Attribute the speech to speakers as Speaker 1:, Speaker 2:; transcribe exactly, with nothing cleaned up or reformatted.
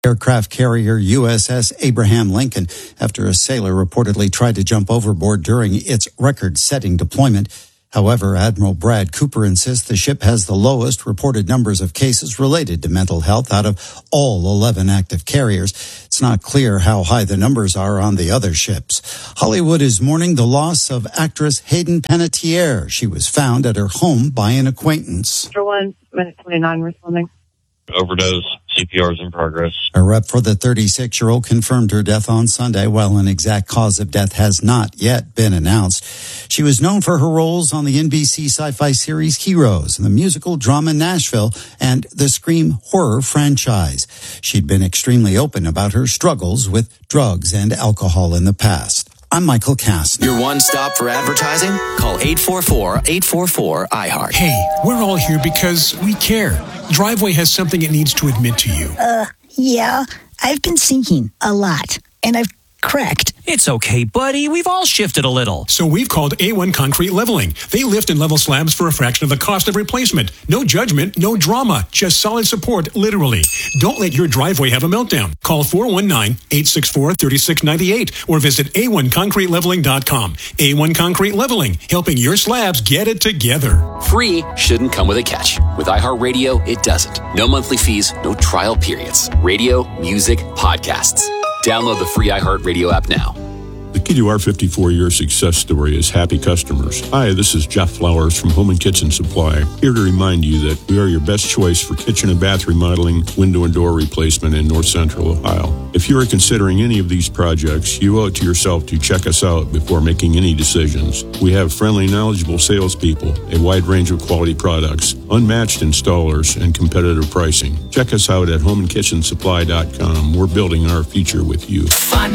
Speaker 1: Aircraft carrier U S S Abraham Lincoln after a sailor reportedly tried to jump overboard during its record-setting deployment. However, Admiral Brad Cooper insists the ship has the lowest reported numbers of cases related to mental health out of all eleven active carriers. It's not clear how high the numbers are on the other ships. Hollywood is mourning the loss of actress Hayden Panettiere. She was found at her home by an acquaintance.
Speaker 2: For one minute twenty-nine responding.
Speaker 3: Overdose. C P R is in progress.
Speaker 1: A rep for the thirty-six-year-old confirmed her death on Sunday, while an exact cause of death has not yet been announced. She was known for her roles on the N B C sci-fi series Heroes, the musical drama Nashville, and the Scream horror franchise. She'd been extremely open about her struggles with drugs and alcohol in the past. I'm Michael Kastner.
Speaker 4: Your one stop for advertising? Call eight four four, eight four four, I heart.
Speaker 5: Hey, we're all here because we care. Driveway has something it needs to admit to you.
Speaker 6: Uh, yeah, I've been sinking a lot, and I've cracked.
Speaker 7: It's okay, buddy. We've all shifted a little.
Speaker 5: So we've called A one Concrete Leveling. They lift and level slabs for a fraction of the cost of replacement. No judgment, no drama, just solid support, literally. Don't let your driveway have a meltdown. Call four one nine, eight six four, three six nine eight or visit A one concrete leveling dot com. A one Concrete Leveling, helping your slabs get it together.
Speaker 4: Free shouldn't come with a catch. With iHeartRadio, it doesn't. No monthly fees, no trial periods. Radio, music, podcasts. Download the free iHeartRadio app now.
Speaker 8: The key to our fifty-four-year success story is happy customers. Hi, this is Jeff Flowers from Home and Kitchen Supply, here to remind you that we are your best choice for kitchen and bath remodeling, window and door replacement in North Central Ohio. If you are considering any of these projects, you owe it to yourself to check us out before making any decisions. We have friendly, knowledgeable salespeople, a wide range of quality products, unmatched installers, and competitive pricing. Check us out at home and kitchen supply dot com. We're building our future with you.